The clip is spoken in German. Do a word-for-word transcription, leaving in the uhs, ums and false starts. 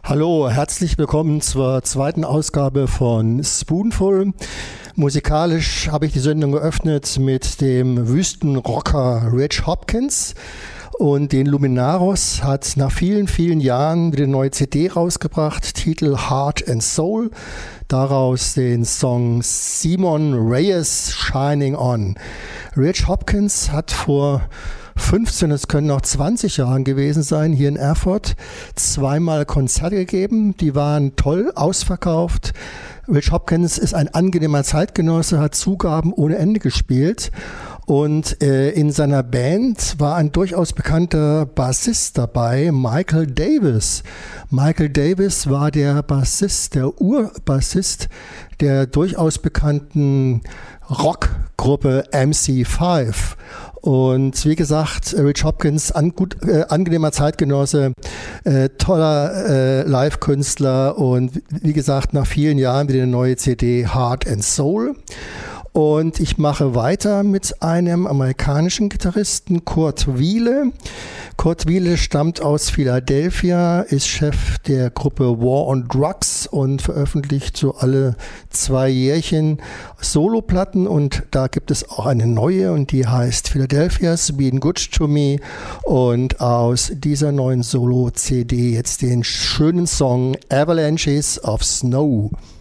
Hallo, herzlich willkommen zur zweiten Ausgabe von Spoonful. Musikalisch habe ich die Sendung geöffnet mit dem Wüstenrocker Rich Hopkins. Und den Luminaros hat nach vielen, vielen Jahren wieder eine neue C D rausgebracht, Titel Heart and Soul. Daraus den Song Simon Reyes Shining On. Rich Hopkins hat vor fünfzehn, es können auch zwanzig Jahren gewesen sein, hier in Erfurt, zweimal Konzerte gegeben. Die waren toll, ausverkauft. Rich Hopkins ist ein angenehmer Zeitgenosse, hat Zugaben ohne Ende gespielt. Und äh, in seiner Band war ein durchaus bekannter Bassist dabei, Michael Davis. Michael Davis war der Bassist, der Urbassist der durchaus bekannten Rockgruppe M C fünf. Und wie gesagt, Rich Hopkins, an, gut, äh, angenehmer Zeitgenosse, äh, toller äh, Live-Künstler und wie gesagt, nach vielen Jahren wieder eine neue C D, Heart and Soul. Und ich mache weiter mit einem amerikanischen Gitarristen, Kurt Wiele. Kurt Wiele stammt aus Philadelphia, ist Chef der Gruppe War on Drugs und veröffentlicht so alle zwei Jährchen Soloplatten. Und da gibt es auch eine neue und die heißt Philadelphia's Been Good to Me. Und aus dieser neuen Solo-C D jetzt den schönen Song Avalanches of Snow.